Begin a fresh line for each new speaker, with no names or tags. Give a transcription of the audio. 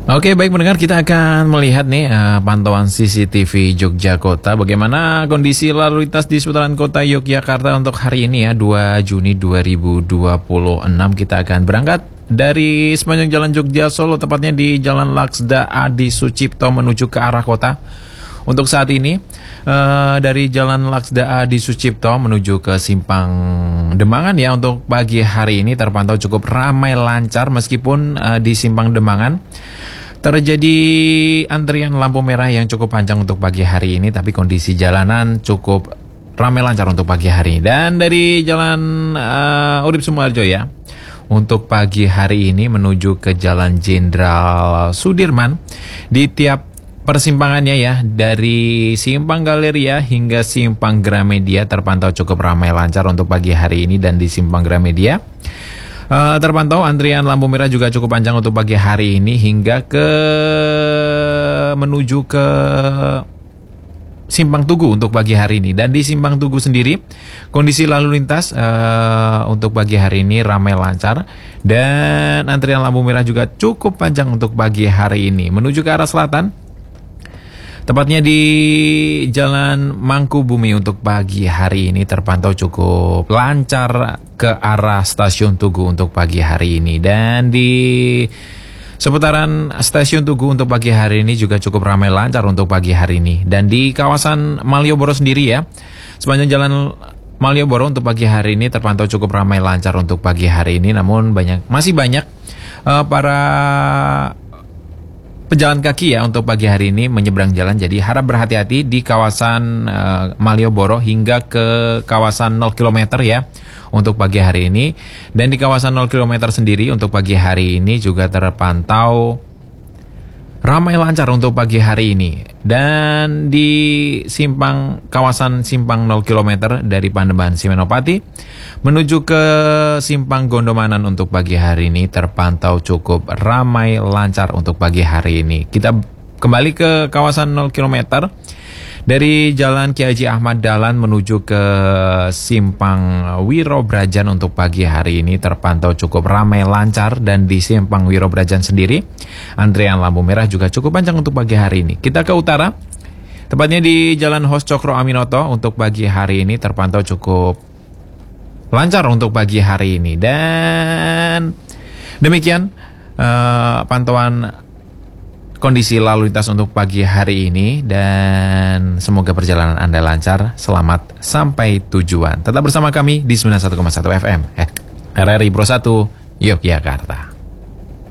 Oke, baik pendengar, kita akan melihat nih pantauan CCTV Jogja Kota. Bagaimana kondisi lalu lintas di seputaran kota Yogyakarta untuk hari ini ya, 2 Juni 2026. Kita akan berangkat dari sepanjang Jalan Jogja Solo, tepatnya di Jalan Laksda Adi Sucipto menuju ke arah kota. Untuk saat ini dari Jalan Laksda Adi Sucipto menuju ke Simpang Demangan ya, untuk pagi hari ini terpantau cukup ramai lancar, meskipun di Simpang Demangan terjadi antrian lampu merah yang cukup panjang untuk pagi hari ini, tapi kondisi jalanan cukup ramai lancar untuk pagi hari ini. Dan dari Jalan Urip Sumoharjo ya, untuk pagi hari ini menuju ke Jalan Jenderal Sudirman, di tiap persimpangannya ya, dari Simpang Galeria hingga Simpang Gramedia terpantau cukup ramai lancar untuk pagi hari ini. Dan di Simpang Gramedia terpantau antrian lampu merah juga cukup panjang untuk pagi hari ini hingga ke menuju ke Simpang Tugu untuk pagi hari ini. Dan di Simpang Tugu sendiri kondisi lalu lintas untuk pagi hari ini ramai lancar, dan antrian lampu merah juga cukup panjang untuk pagi hari ini. Menuju ke arah selatan, tepatnya di Jalan Mangkubumi untuk pagi hari ini terpantau cukup lancar ke arah Stasiun Tugu untuk pagi hari ini. Dan di seputaran Stasiun Tugu untuk pagi hari ini juga cukup ramai lancar untuk pagi hari ini. Dan di kawasan Malioboro sendiri ya, sepanjang Jalan Malioboro untuk pagi hari ini terpantau cukup ramai lancar untuk pagi hari ini. Namun masih banyak para pejalan kaki ya untuk pagi hari ini menyeberang jalan. Jadi harap berhati-hati di kawasan Malioboro hingga ke kawasan 0 km ya untuk pagi hari ini. Dan di kawasan 0 km sendiri untuk pagi hari ini juga terpantau ramai lancar untuk pagi hari ini. Dan di kawasan Simpang 0 km dari Pandeman Simenopati menuju ke Simpang Gondomanan untuk pagi hari ini terpantau cukup ramai lancar untuk pagi hari ini. Kita kembali ke kawasan 0 km dari Jalan Ki Haji Ahmad Dahlan menuju ke Simpang Wirobrajan untuk pagi hari ini terpantau cukup ramai lancar. Dan di Simpang Wirobrajan sendiri antrian lampu merah juga cukup panjang untuk pagi hari ini. Kita ke utara, tepatnya di Jalan Hos Cokro Aminoto untuk pagi hari ini terpantau cukup lancar untuk pagi hari ini. Dan demikian pantauan kondisi lalu lintas untuk pagi hari ini, dan semoga perjalanan Anda lancar. Selamat sampai tujuan. Tetap bersama kami di 91,1 FM RRI Pro 1 Yogyakarta.